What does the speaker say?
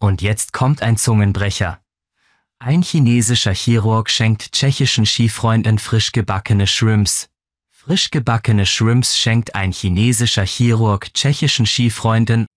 Und jetzt kommt ein Zungenbrecher. Ein chinesischer Chirurg schenkt tschechischen Skifreunden frisch gebackene Shrimps. Frisch gebackene Shrimps schenkt ein chinesischer Chirurg tschechischen Skifreunden